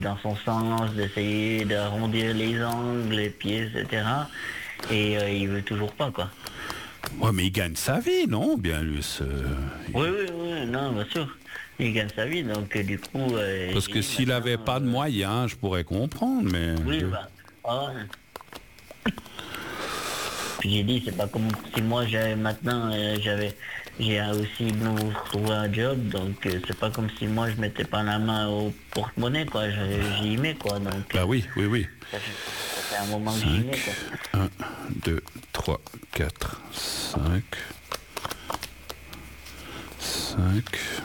dans son sens, d'essayer d'arrondir les angles, les pieds, etc. Et il veut toujours pas, quoi. Ouais, mais il gagne sa vie, non? Bien, lui, Oui, oui, oui, non, bien sûr. Il gagne sa vie, donc du coup... Parce que s'il n'avait pas de moyens, je pourrais comprendre, mais... Oui, bah... Puis j'ai dit, c'est pas comme si moi j'avais maintenant, j'ai aussi trouvé un job, donc c'est pas comme si moi je mettais pas la main au porte-monnaie, quoi. J'y mets, quoi. Donc, bah oui, oui, oui. Ça fait un moment que j'y mets, quoi. 1, 2, 3, 4, 5, 5.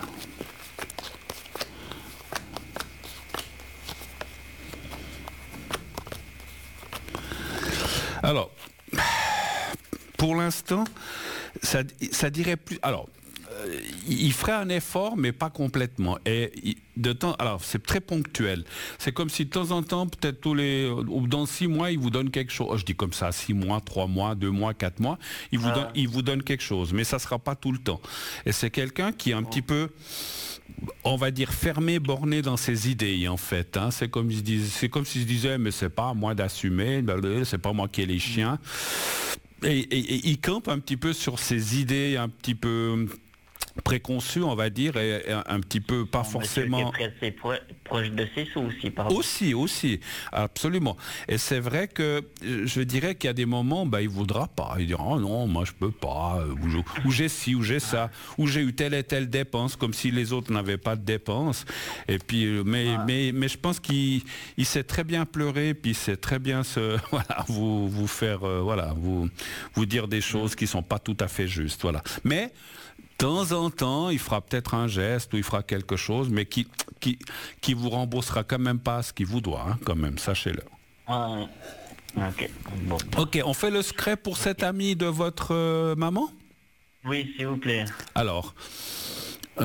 Alors, pour l'instant, ça dirait plus... Alors, il ferait un effort, mais pas complètement. Et alors, c'est très ponctuel. C'est comme si de temps en temps, peut-être ou dans 6 mois, il vous donne quelque chose. Oh, je dis comme ça, 6 mois, 3 mois, 2 mois, 4 mois, il vous donne quelque chose. Mais ça ne sera pas tout le temps. Et c'est quelqu'un qui est un petit peu, on va dire, fermé, borné dans ses idées, en fait. Hein. C'est comme s'il se disait, mais c'est pas à moi d'assumer, c'est pas moi qui ai les chiens. Et il campe un petit peu sur ses idées un petit peu préconçu, on va dire, et un petit peu pas forcément... Qui est proche de ses sous aussi, pardon. Aussi, absolument. Et c'est vrai que je dirais qu'il y a des moments, il voudra pas. Il dira, oh non, moi je peux pas, ou j'ai ci, ou j'ai ça, ou j'ai eu telle et telle dépense, comme si les autres n'avaient pas de dépenses. Et puis, mais je pense qu'il sait très bien pleurer, puis il sait très bien vous faire, vous dire des choses qui sont pas tout à fait justes, voilà. Mais de temps en temps, il fera peut-être un geste ou il fera quelque chose, mais qui vous remboursera quand même pas ce qu'il vous doit, hein, quand même, sachez-le. Ok, bon. Ok, on fait le secret pour cette amie de votre maman? Oui, s'il vous plaît. Alors, vous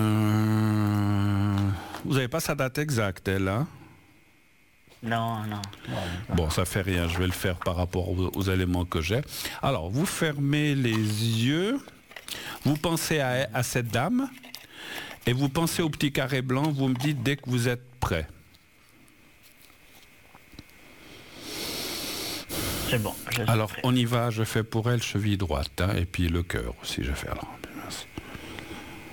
n'avez pas sa date exacte, elle, hein? Non. Bon, ça fait rien, je vais le faire par rapport aux éléments que j'ai. Alors, vous fermez les yeux. Vous pensez à cette dame et vous pensez au petit carré blanc, vous me dites dès que vous êtes prêt. C'est bon. Alors on y va, je fais pour elle cheville droite, hein, et puis le cœur aussi je fais alors.